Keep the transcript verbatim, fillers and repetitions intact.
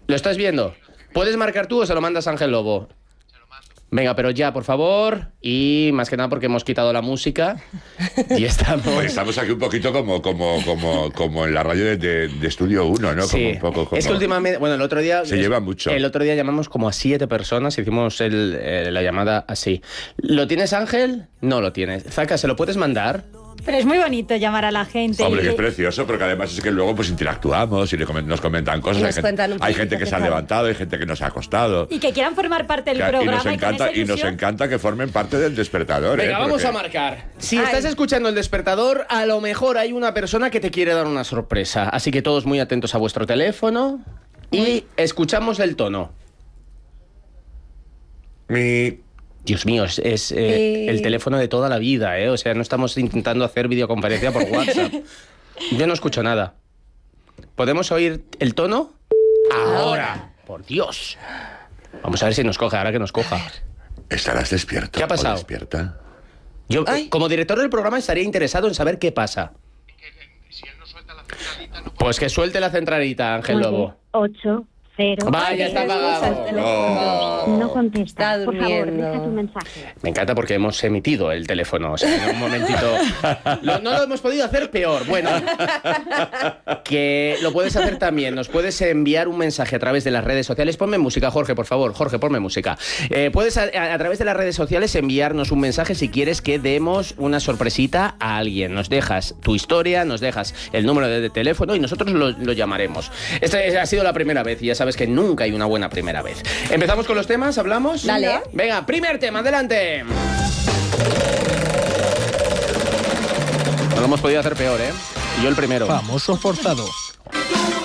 ¿Lo estás viendo? ¿Puedes marcar tú o se lo mandas a Ángel Lobo? Venga, pero ya, por favor. Y más que nada porque hemos quitado la música y estamos... Pues estamos aquí un poquito como, como, como, como en la radio de, de, de Estudio uno, ¿no? Sí. Como un poco, como... Es que últimamente... Bueno, el otro día... Se lleva mucho. El otro día llamamos como a siete personas, hicimos el, eh, la llamada así. ¿Lo tienes, Ángel? No lo tienes. Zaka, ¿se lo puedes mandar? Pero es muy bonito llamar a la gente. Hombre, que es y... precioso, porque además es que luego pues interactuamos y le comen- nos comentan cosas. Nos Hay gente, cuentan un hay poquito gente que qué se ha tal. levantado, hay gente que nos ha acostado. Y que quieran formar parte del Que- y programa. nos encanta, con esa y nos ilusión. encanta que formen parte del despertador. Venga, ¿eh? vamos Porque- a marcar. Si Ay. estás escuchando el despertador, a lo mejor hay una persona que te quiere dar una sorpresa. Así que todos muy atentos a vuestro teléfono y escuchamos el tono. Mi... Dios mío, es, es, eh, Eh. el teléfono de toda la vida, ¿eh? O sea, no estamos intentando hacer videoconferencia por WhatsApp. Yo no escucho nada. ¿Podemos oír el tono? Ahora. Por Dios. Vamos a ver si nos coge, ahora que nos coja. ¿Estarás despierto? ¿Qué ha pasado? ¿O despierta? Yo, Ay. como director del programa, estaría interesado en saber qué pasa. Pues que suelte la centralita, Ángel Lobo. ocho, cero. Vaya, está apagado. Oh. No contesta. Está Por favor, durmiendo. deja tu mensaje. Me encanta porque hemos emitido el teléfono. O sea, en un momentito. Lo- no lo hemos podido hacer peor. Bueno, que lo puedes hacer también. Nos puedes enviar un mensaje a través de las redes sociales. Ponme música, Jorge, por favor. Jorge, ponme música. Eh, puedes a, a- a través de las redes sociales enviarnos un mensaje si quieres que demos una sorpresita a alguien. Nos dejas tu historia, nos dejas el número de, de teléfono y nosotros lo, lo llamaremos. Esta es- ha sido la primera vez y ya sabes que nunca hay una buena primera vez. ¿Empezamos con los temas? ¿Hablamos? Dale. Venga, primer tema, adelante. No lo hemos podido hacer peor, ¿eh? Y yo el primero. Famoso forzado.